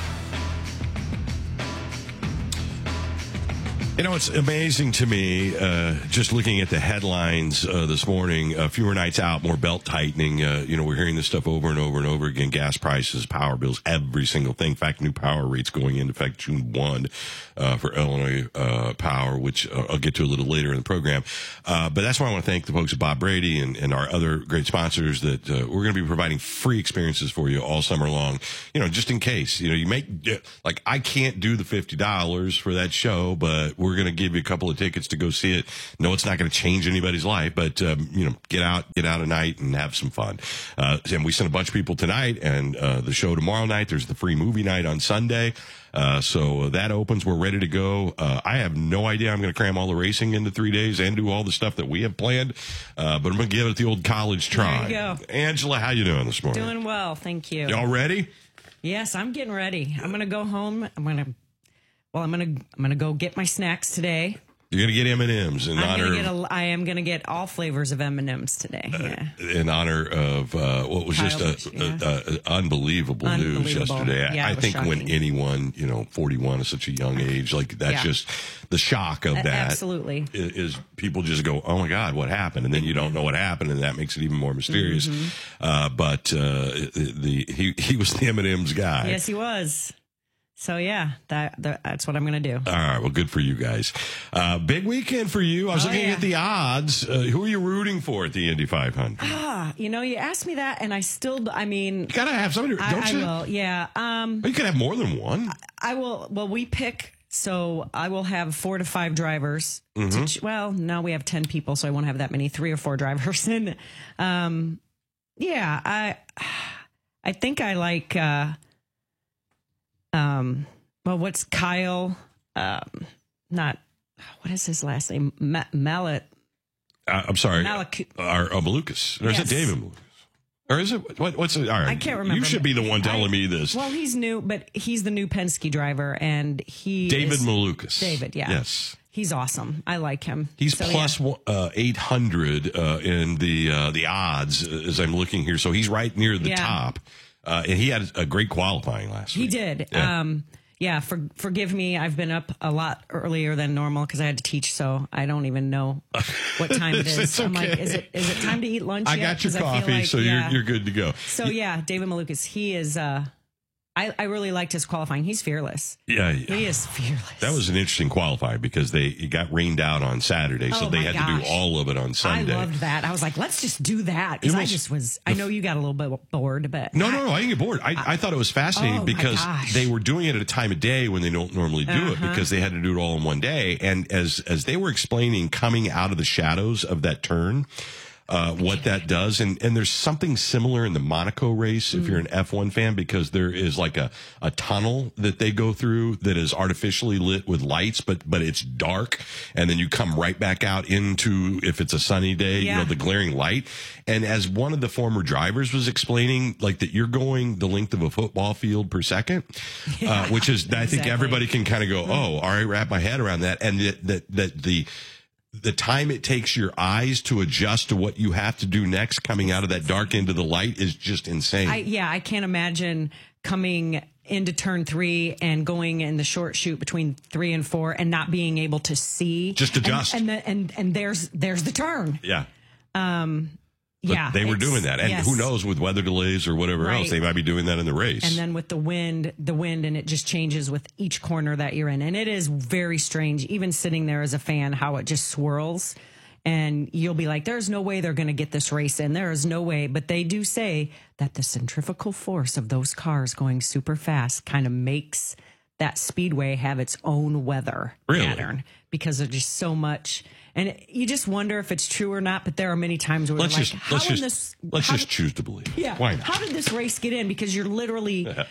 You know, it's amazing to me, just looking at the headlines this morning, fewer nights out, more belt tightening. We're hearing this stuff over and over and over again. Gas prices, power bills, every single thing. In fact, new power rates going into effect June 1 for Illinois Power, which I'll get to a little later in the program. But that's why I want to thank the folks at Bob Brady and our other great sponsors that we're going to be providing free experiences for you all summer long. Just in case, you make, like, I can't do the $50 for that show, but we're going to give you a couple of tickets to go see it. No, it's not going to change anybody's life, but, get out at night and have some fun. And we sent a bunch of people tonight and, the show tomorrow night. There's the free movie night on Sunday. So that opens. We're ready to go. I have no idea. I'm going to cram all the racing into 3 days and do all the stuff that we have planned. But I'm going to give it the old college try. There you go. Angela, how you doing this morning? Doing well. Thank you. Y'all ready? Yes, I'm getting ready. I'm going to go home. I'm going to go get my snacks today. You're going to get M&Ms in honor. I am going to get all flavors of M&Ms today. In honor of what was unbelievable news yesterday. Yeah, I think shocking. when anyone, 41 is such a young age, like that's just the shock of that. Absolutely. Is people just go, oh my God, what happened? And then you don't know what happened, and that makes it even more mysterious. Mm-hmm. But he was the M&Ms guy. Yes, he was. So, yeah, that's what I'm going to do. All right. Well, good for you guys. Big weekend for you. I was looking at the odds. Who are you rooting for at the Indy 500? You asked me that, and you got to have somebody, don't you? I will, yeah. You can have more than one. I will. Well, we pick, so I will have 4 to 5 drivers. Mm-hmm. No, we have 10 people, so I won't have that many, 3 or 4 drivers. And, I think I like... what's Kyle? What is his last name? Mallet. I'm sorry. Malukas. Or is it David Malukas? Or is it, what's it? All right. I can't remember. You should be the one telling me this. Well, he's new, but he's the new Penske driver, and David Malukas. David, yeah. Yes. He's awesome. I like him. He's plus 800 in the odds as I'm looking here. So he's right near the top. And he had a great qualifying last week. He did. Yeah. Forgive me. I've been up a lot earlier than normal because I had to teach, so I don't even know what time it is. It's okay. I'm like, is it time to eat lunch I yet? got your coffee, so you're good to go. So David Malukas, he is. I really liked his qualifying. He's fearless. Yeah. He is fearless. That was an interesting qualifying because it got rained out on Saturday, so they had to do all of it on Sunday. I loved that. I was like, let's just do that. Because I know you got a little bit bored, but. No, I didn't get bored. I thought it was fascinating because they were doing it at a time of day when they don't normally do it because they had to do it all in one day. And as they were explaining coming out of the shadows of that turn, what that does. And there's something similar in the Monaco race if you're an F1 fan, because there is like a tunnel that they go through that is artificially lit with lights, but it's dark. And then you come right back out into, if it's a sunny day, the glaring light. And as one of the former drivers was explaining, like that you're going the length of a football field per second, which is, I think everybody can kind of go, oh, all right, wrap my head around that. And the time it takes your eyes to adjust to what you have to do next coming out of that dark into the light is just insane. I can't imagine coming into turn 3 and going in the short chute between 3 and 4 and not being able to see. Just adjust. And there's the turn. Yeah. But they were doing that. And who knows, with weather delays or whatever else, they might be doing that in the race. And then with the wind, and it just changes with each corner that you're in. And it is very strange, even sitting there as a fan, how it just swirls. And you'll be like, there's no way they're going to get this race in. There is no way. But they do say that the centrifugal force of those cars going super fast kind of makes that speedway have its own weather pattern because there's just so much. And you just wonder if it's true or not, but there are many times where let's just choose to believe. Yeah. Why not? How did this race get in? Because you're literally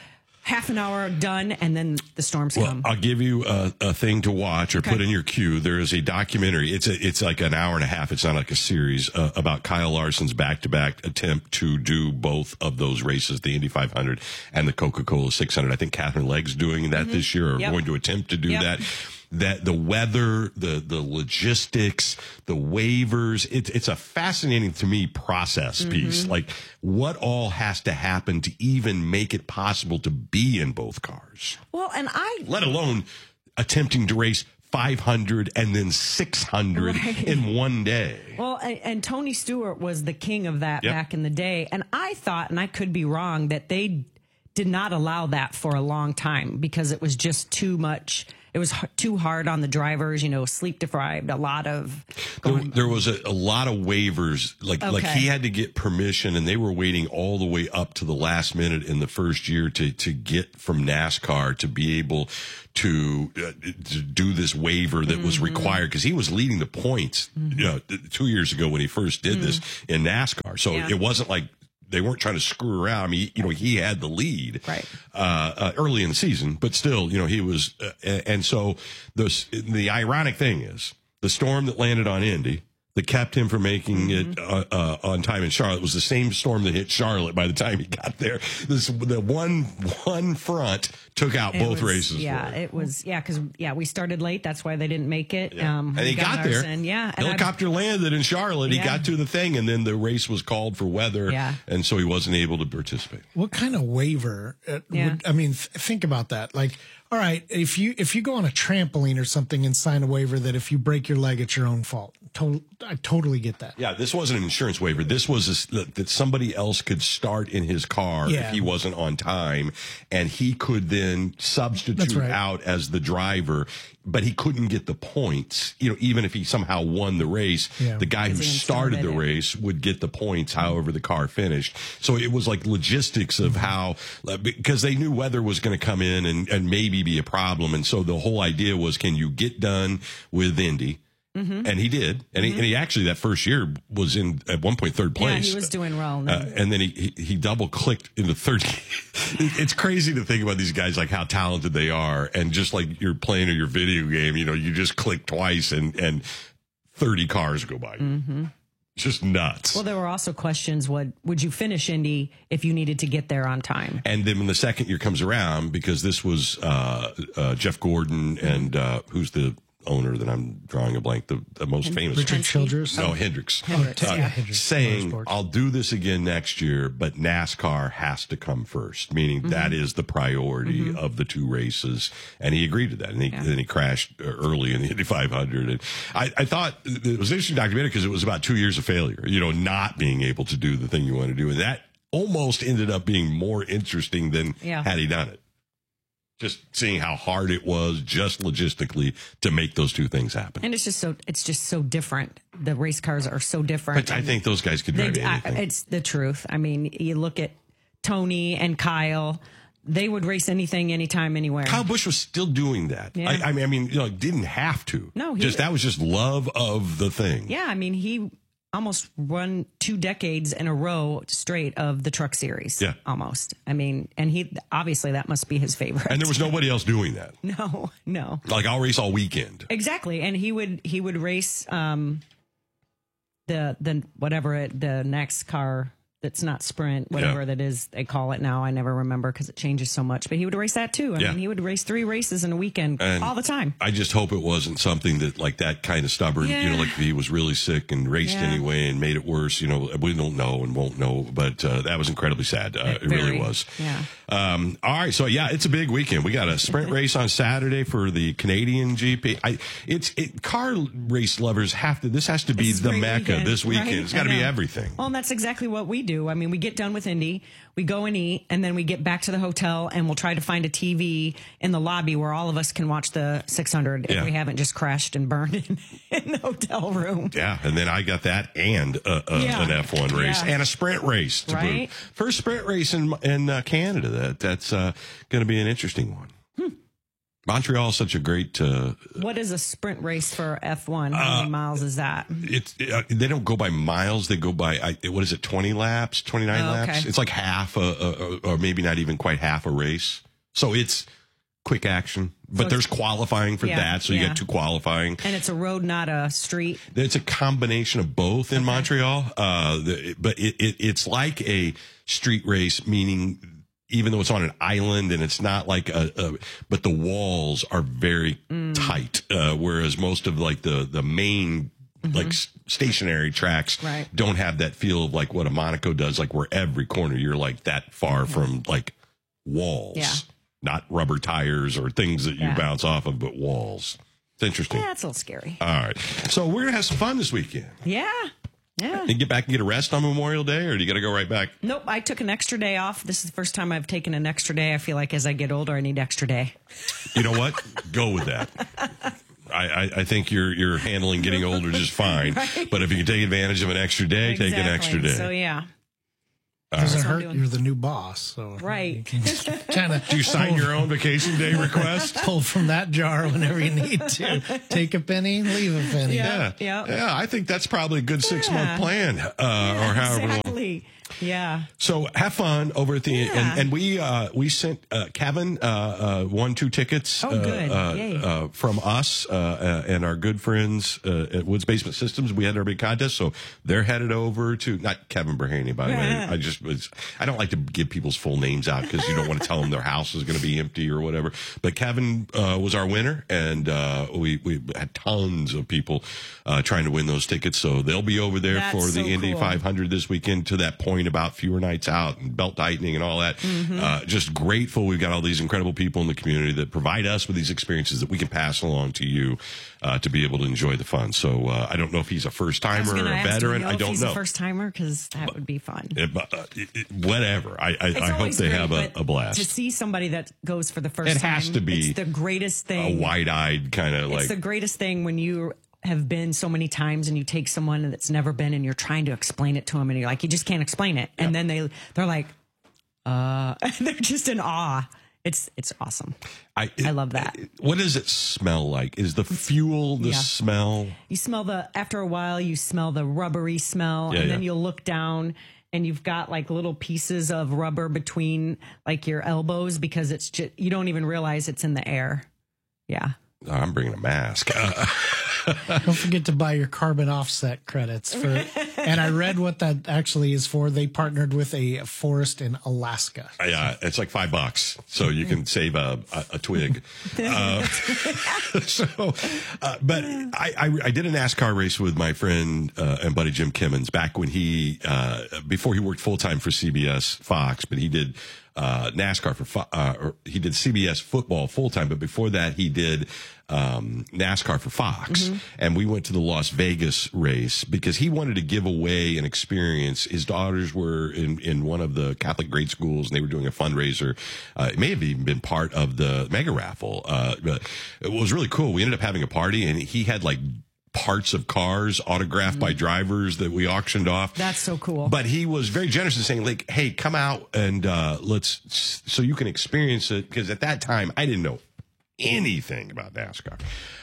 half an hour done, and then the storms come. I'll give you a thing to watch or put in your queue. There is a documentary. It's like an hour and a half. It's not like a series about Kyle Larson's back-to-back attempt to do both of those races, the Indy 500 and the Coca-Cola 600. I think Catherine Legg's doing that this year, or going to attempt to do that. That the weather, the logistics, the waivers, it's a fascinating to me process piece. Like what all has to happen to even make it possible to be in both cars. Well, and let alone attempting to race 500 and then 600 in one day. Well, and Tony Stewart was the king of that back in the day. And I thought, and I could be wrong, that they did not allow that for a long time because it was just too much. It was too hard on the drivers, sleep deprived, a lot of... There was a lot of waivers. Like he had to get permission, and they were waiting all the way up to the last minute in the first year to get from NASCAR to be able to do this waiver that was required, because he was leading the points 2 years ago when he first did this in NASCAR. So it wasn't like they weren't trying to screw around. I mean, he had the lead early in the season, but still, he was. And so the ironic thing is the storm that landed on Indy that kept him from making it on time in Charlotte was the same storm that hit Charlotte by the time he got there. The one front took out both races. Yeah, it was. Yeah, because we started late. That's why they didn't make it. And he got there. Yeah, helicopter landed in Charlotte. He got to the thing, and then the race was called for weather, and so he wasn't able to participate. What kind of waiver? Think about that. Like, all right, if you go on a trampoline or something and sign a waiver that if you break your leg, it's your own fault. I totally get that. Yeah, this wasn't an insurance waiver. This was that somebody else could start in his car if he wasn't on time, and he could then substitute out as the driver, but he couldn't get the points. Even if he somehow won the race, the guy who started the race would get the points however the car finished. So it was like logistics of how, because they knew weather was going to come in and maybe be a problem. And so the whole idea was, can you get done with Indy? And he did, and he actually that first year was at one point third place. Yeah, he was doing well. And then he double clicked into third. It's crazy to think about these guys, like how talented they are, and just like you're playing your video game, you just click twice and 30 cars go by. Just nuts. Well, there were also questions: would you finish Indy if you needed to get there on time? And then when the second year comes around, because this was Jeff Gordon and who's the owner that I'm drawing a blank, the most famous Richard Childress. No, Hendricks. Hendricks. Saying, I'll do this again next year, but NASCAR has to come first, meaning that is the priority of the two races. And he agreed to that. And then he crashed early in the Indy 500. And I thought it was an interesting documentary because it was about 2 years of failure, not being able to do the thing you want to do. And that almost ended up being more interesting than had he done it. Just seeing how hard it was, just logistically, to make those two things happen. And it's just so different. The race cars are so different. But I think those guys could drive anything. It's the truth. I mean, you look at Tony and Kyle; they would race anything, anytime, anywhere. Kyle Busch was still doing that. Yeah. I mean, didn't have to. No, that was just love of the thing. Yeah, I mean, he almost run 2 decades in a row straight of the Truck Series. Yeah. Almost. I mean, and he, obviously that must be his favorite. And there was nobody else doing that. No. Like, I'll race all weekend. Exactly. And he would race, the next car that's not Sprint, whatever that is, they call it now. I never remember because it changes so much. But he would race that too. I mean, he would race 3 races in a weekend all the time. I just hope it wasn't something that, like, that kind of stubborn, like if he was really sick and raced anyway and made it worse. We don't know and won't know. But that was incredibly sad. It really was. Yeah. All right. So, it's a big weekend. We got a sprint race on Saturday for the Canadian GP. Car race lovers this has to be the mecca this weekend. Right? It's got to be everything. Well, and that's exactly what we do. I mean, we get done with Indy, we go and eat, and then we get back to the hotel, and we'll try to find a TV in the lobby where all of us can watch the 600 if we haven't just crashed and burned in the hotel room. Yeah, and then I got that and an F1 race and a sprint race to boot. First sprint race in Canada. That's going to be an interesting one. Montreal is such a great. What is a sprint race for F1? How many miles is that? They don't go by miles. They go by 20 laps, 29 laps. Okay. It's like half or maybe not even quite half a race. So it's quick action, but there's qualifying for that. So you got 2 qualifying. And it's a road, not a street. It's a combination of both in Montreal. But it's like a street race, meaning even though it's on an island and it's not like but the walls are very tight. Whereas most of like the main like stationary tracks don't have that feel of like what a Monaco does, like where every corner you're like that far from like walls, not rubber tires or things that you bounce off of, but walls. It's interesting. Yeah, it's a little scary. All right. So we're going to have some fun this weekend. Yeah. Yeah. You get back and get a rest on Memorial Day, or do you got to go right back? Nope. I took an extra day off. This is the first time I've taken an extra day. I feel like as I get older, I need extra day. You know what? Go with that. I think you're handling getting older just fine. Right? But if you can take advantage of an extra day, take an extra day. So, yeah. Doesn't hurt. You're the new boss. So right. Do you sign your own vacation day request? Pull from that jar whenever you need to. Take a penny, leave a penny. Yeah. I think that's probably a good 6-month plan, or however long. Yeah. So have fun over at the and we sent Kevin 1-2 tickets from us and our good friends at Woods Basement Systems. We had our big contest, so they're headed over to not Kevin Berhaney, by the way. I don't like to give people's full names out because you don't want to tell them their house is going to be empty or whatever. But Kevin was our winner, and we had tons of people trying to win those tickets. So they'll be over there for the Indy 500 this weekend. To that point about fewer nights out and belt tightening and all that. Just grateful we've got all these incredible people in the community that provide us with these experiences that we can pass along to you to be able to enjoy the fun. So I don't know if he's a first timer or a veteran. I don't know. If he's a first timer, because that would be fun. Whatever. I hope they have a blast. To see somebody that goes for the first time, it has to be it's the greatest thing. A wide-eyed kind of like. It's the greatest thing when you have been so many times and you take someone that's never been and you're trying to explain it to them and you're like, you just can't explain it. And then they're like, they're just in awe. It's awesome. I love that. What does it smell like? Is the fuel the smell? You smell after a while, you smell the rubbery smell, and then you'll look down and you've got like little pieces of rubber between like your elbows because it's just, you don't even realize it's in the air. Yeah. Oh, I'm bringing a mask. Don't forget to buy your carbon offset credits and I read what that actually is for. They partnered with a forest in Alaska. Yeah, it's like $5, so you can save a twig. But I did a NASCAR race with my friend and buddy Jim Kimmons back when before he worked full time for CBS Fox, but he did NASCAR he did CBS football full time, but before that he did NASCAR for Fox. And we went to the Las Vegas race because he wanted to give away an experience. His daughters were in one of the Catholic grade schools and they were doing a fundraiser. It may have even been part of the mega raffle. But it was really cool. We ended up having a party and he had like parts of cars autographed by drivers that we auctioned off. That's so cool. But he was very generous in saying, like, hey, come out and so you can experience it. Because at that time, I didn't know anything about NASCAR.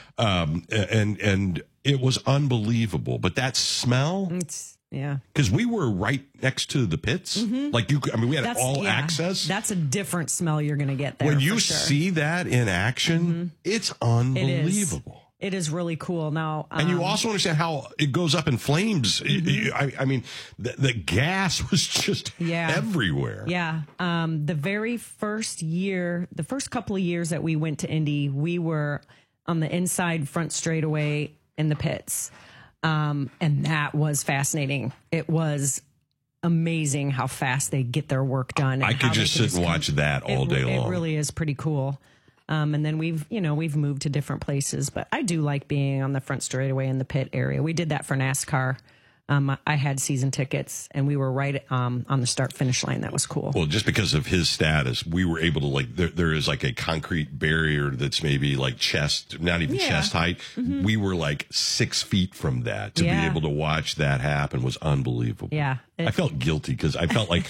And it was unbelievable. But that smell... Yeah. Because we were right next to the pits. Like we had all access. That's a different smell you're going to get there. When you see that in action, it's unbelievable. It is really cool. Now, and you also understand how it goes up in flames. I mean, the gas was just everywhere. Yeah. The very first year, the first couple of years that we went to Indy, we were on the inside front straightaway in the pits. And that was fascinating. It was amazing how fast they get their work done. I could just sit and watch that all day long. It really is pretty cool. And then we've moved to different places, but I do like being on the front straightaway in the pit area. We did that for NASCAR. I had season tickets and we were right on the start finish line. That was cool. Well, just because of his status, we were able to there is like a concrete barrier that's maybe like not even chest height. We were like 6 feet from that to be able to watch that happen was unbelievable. Yeah. I felt guilty because I felt like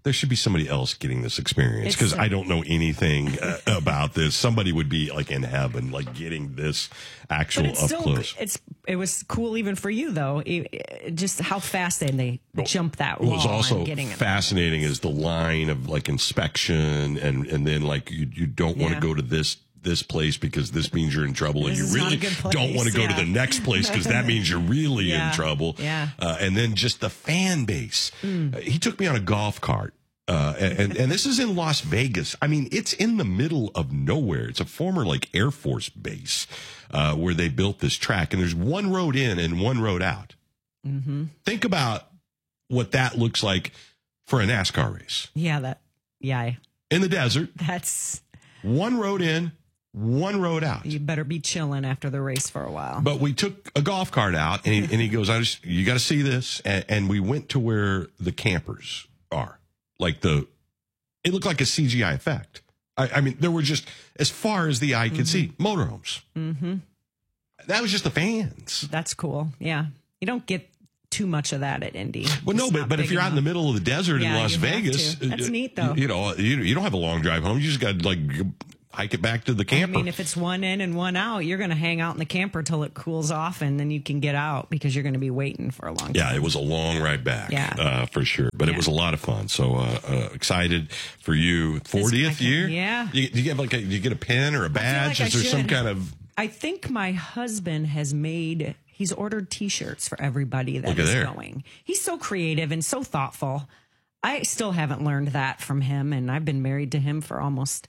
there should be somebody else getting this experience because I don't know anything about this. Somebody would be like in heaven, like getting this actual up close. It was cool even for you though. Just how fast they jump that wall. What was also getting fascinating is the line of like inspection and then like you don't want to go to this place because this means you're in trouble, and you really don't want to go to the next place because that means you're really in trouble. Yeah. And then just the fan base. He took me on a golf cart. And this is in Las Vegas. I mean, it's in the middle of nowhere. It's a former like Air Force base where they built this track, and there's one road in and one road out. Mm-hmm. Think about what that looks like for a NASCAR race. Yeah, in the desert. That's one road in, one road out. You better be chilling after the race for a while. But we took a golf cart out, and he goes, you got to see this. And we went to where the campers are. Like it looked like a CGI effect. I mean, there were just, as far as the eye could see, motorhomes. Mm-hmm. That was just the fans. That's cool. Yeah. You don't get too much of that at Indy. Well, no, but if you're out in the middle of the desert in Las Vegas, that's neat though. You don't have a long drive home. You just got to like hike it back to the camper. I mean, if it's one in and one out, you're going to hang out in the camper till it cools off, and then you can get out because you're going to be waiting for a long time. Yeah, it was a long ride back, for sure. But it was a lot of fun. So excited for you. 40th year? Yeah. Do you get a pin or a badge? Is there some kind of... I think my husband he's ordered T-shirts for everybody that is going. He's so creative and so thoughtful. I still haven't learned that from him, and I've been married to him for almost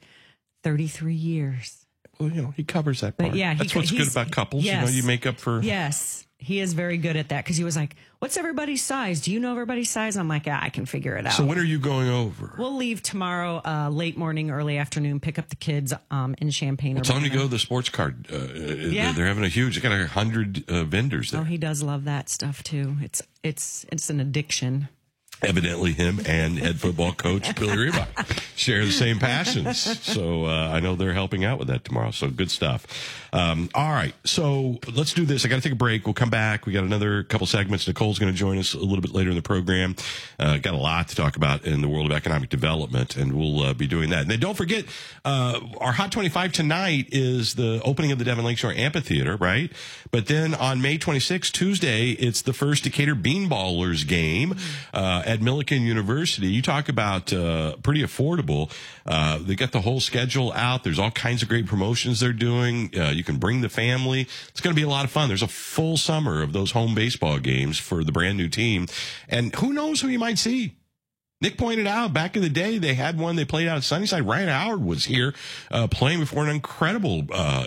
33 years. Well, he covers that part. But yeah, that's what's good about couples. Yes, you make up for... Yes, he is very good at that because he was like, what's everybody's size? Do you know everybody's size? I'm like, I can figure it out. So when are you going over? We'll leave tomorrow, late morning, early afternoon, pick up the kids in Champaign. Well, tell them to go to the sports card. They're having they got 100 vendors there. Oh, he does love that stuff too. It's an addiction. Evidently, him and head football coach Billy Reebok share the same passions. So I know they're helping out with that tomorrow. So good stuff. All right. So let's do this. I got to take a break. We'll come back. We got another couple segments. Nicole's going to join us a little bit later in the program. Got a lot to talk about in the world of economic development, and we'll be doing that. And then don't forget, our Hot 25 tonight is the opening of the Devon Lakeshore Amphitheater, right? But then on May 26th, Tuesday, it's the first Decatur Beanballers game at Millikan University. You talk about pretty affordable. They got the whole schedule out. There's all kinds of great promotions they're doing. You can bring the family. It's going to be a lot of fun. There's a full summer of those home baseball games for the brand new team. And who knows who you might see. Nick pointed out back in the day, they had one they played out at Sunnyside. Ryan Howard was here playing before an incredible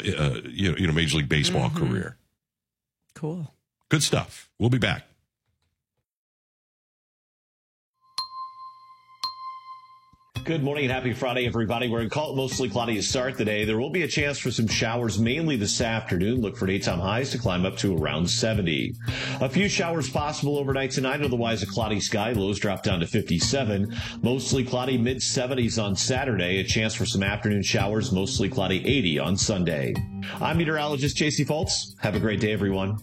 Major League Baseball career. Cool. Good stuff. We'll be back. Good morning and happy Friday, everybody. We're going to call it mostly cloudy to start the day. There will be a chance for some showers mainly this afternoon. Look for daytime highs to climb up to around 70. A few showers possible overnight tonight. Otherwise, a cloudy sky. Lows drop down to 57. Mostly cloudy, mid-70s on Saturday. A chance for some afternoon showers. Mostly cloudy, 80 on Sunday. I'm meteorologist JC Foltz. Have a great day, everyone.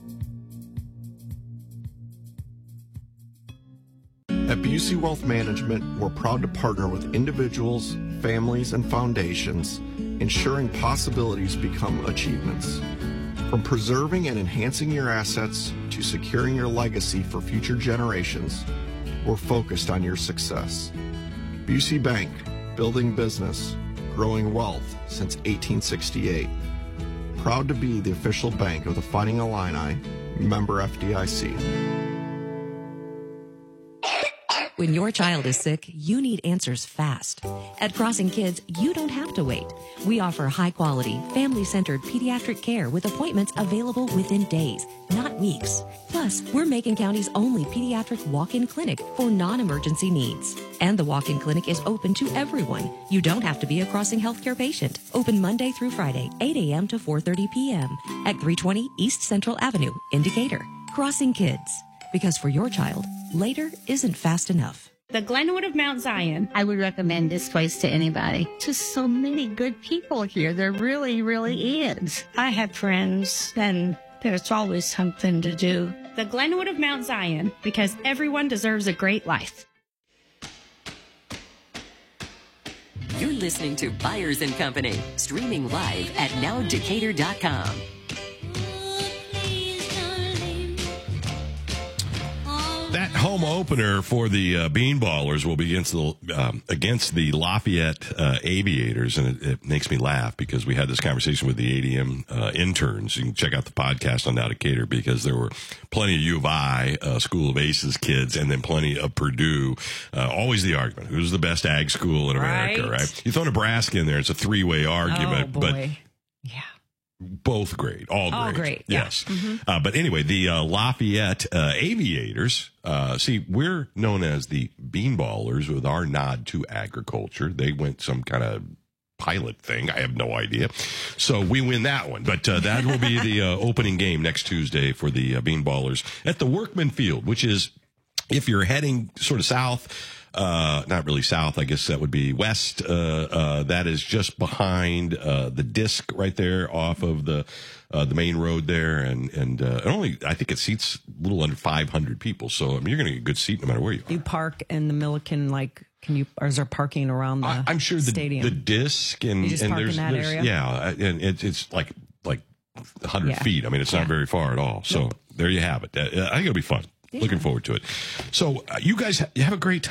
At Busey Wealth Management, we're proud to partner with individuals, families, and foundations, ensuring possibilities become achievements. From preserving and enhancing your assets to securing your legacy for future generations, we're focused on your success. Busey Bank, building business, growing wealth since 1868. Proud to be the official bank of the Fighting Illini, member FDIC. When your child is sick, you need answers fast. At Crossing Kids, you don't have to wait. We offer high-quality, family-centered pediatric care with appointments available within days, not weeks. Plus, we're Macon County's only pediatric walk-in clinic for non-emergency needs. And the walk-in clinic is open to everyone. You don't have to be a Crossing Healthcare patient. Open Monday through Friday, 8 a.m. to 4:30 p.m. at 320 East Central Avenue in Decatur. Crossing Kids. Because for your child, later isn't fast enough. The Glenwood of Mount Zion. I would recommend this place to anybody. Just so many good people here. There really, really is. I have friends, and there's always something to do. The Glenwood of Mount Zion, because everyone deserves a great life. You're listening to Byers and Company, streaming live at nowdecatur.com. That home opener for the Beanballers will be against the Lafayette Aviators, and it makes me laugh because we had this conversation with the ADM interns. You can check out the podcast on Now Decatur because there were plenty of U of I, School of Aces kids, and then plenty of Purdue. Always the argument: who's the best ag school in America? Right? You throw Nebraska in there; it's a three-way argument. Oh boy, but yeah. Both great. All great. Yes. Yeah. Mm-hmm. But anyway, the Lafayette Aviators, see, we're known as the Beanballers with our nod to agriculture. They went some kind of pilot thing. I have no idea. So we win that one. But that will be the opening game next Tuesday for the Beanballers at the Workman Field, which is, if you're heading sort of south, not really south, I guess that would be west. That is just behind the disc right there off of the main road there, and only, I think it seats a little under 500 people. So I mean, you're going to get a good seat no matter where you are. You park in the Milliken, like, or is there parking around the I'm sure stadium? The disc and you just park there's in that area? Yeah, and it's like 100 feet. I mean, it's not very far at all. So there you have it. I think it'll be fun. Yeah. Looking forward to it. So you guys have a great time.